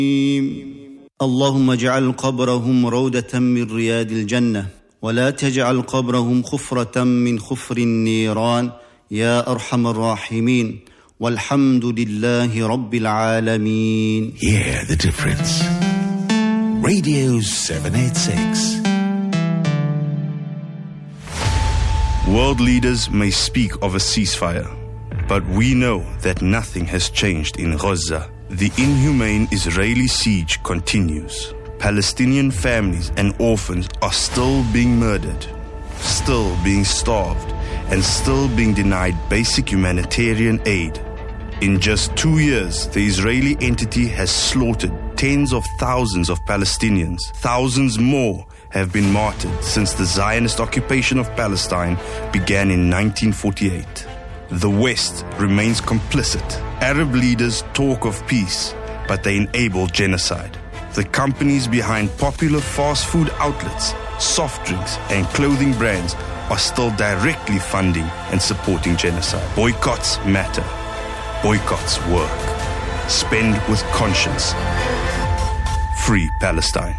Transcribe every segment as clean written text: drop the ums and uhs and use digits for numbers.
اللهم اجعل قبرهم روضة من رياض الجنة ولا تجعل قبرهم خفرة من خفر النيران يا أرحم الراحمين والحمد لله رب العالمين. Hear the difference. Radio 786. World leaders may speak of a ceasefire, but we know that nothing has changed in Gaza. The inhumane Israeli siege continues. Palestinian families and orphans are still being murdered, still being starved, and still being denied basic humanitarian aid. In just 2 years, the Israeli entity has slaughtered tens of thousands of Palestinians. Thousands more have been martyred since the Zionist occupation of Palestine began in 1948. The West remains complicit. Arab leaders talk of peace, but they enable genocide. The companies behind popular fast food outlets, soft drinks, and clothing brands are still directly funding and supporting genocide. Boycotts matter. Boycotts work. Spend with conscience. Free Palestine.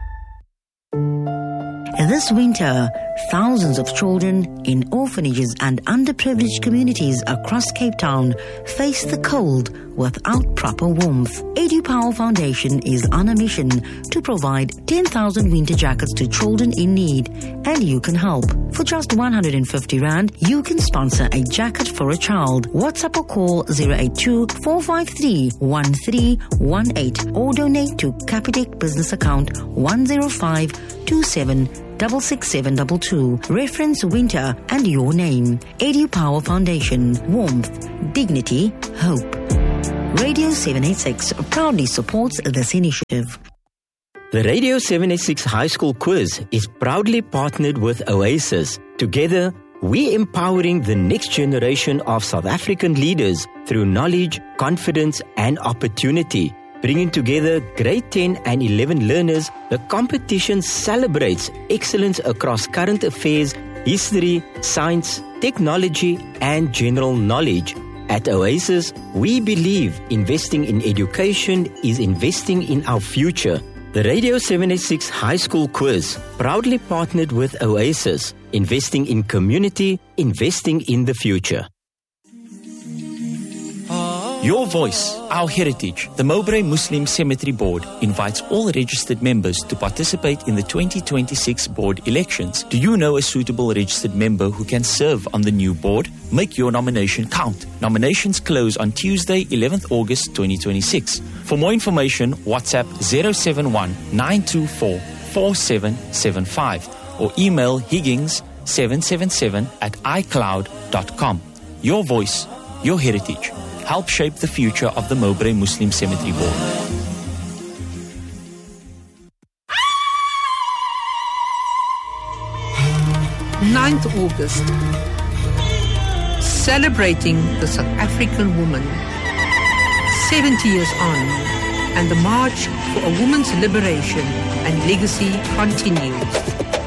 This winter, thousands of children in orphanages and underprivileged communities across Cape Town face the cold without proper warmth. EduPower Foundation is on a mission to provide 10,000 winter jackets to children in need, and you can help. For just 150 Rand, you can sponsor a jacket for a child. WhatsApp or call 082-453-1318 or donate to Capitec business account 10527666722. Reference winter and your name. EduPower Foundation. Warmth, dignity, hope. Radio 786 proudly supports this initiative. The Radio 786 High School Quiz is proudly partnered with Oasis. Together, we're empowering the next generation of South African leaders through knowledge, confidence, and opportunity. Bringing together grade 10 and 11 learners, the competition celebrates excellence across current affairs, history, science, technology, and general knowledge. At Oasis, we believe investing in education is investing in our future. The Radio 786 High School Quiz, proudly partnered with Oasis, investing in community, investing in the future. Your voice, our heritage. The Mowbray Muslim Cemetery Board invites all registered members to participate in the 2026 board elections. Do you know a suitable registered member who can serve on the new board? Make your nomination count. Nominations close on Tuesday, 11th August 2026. For more information, WhatsApp 071-924-4775 or email higgins777@icloud.com. Your voice, your heritage. Help shape the future of the Mowbray Muslim Cemetery Board. 9th August. Celebrating the South African woman. 70 years on, and the march for a woman's liberation and legacy continues.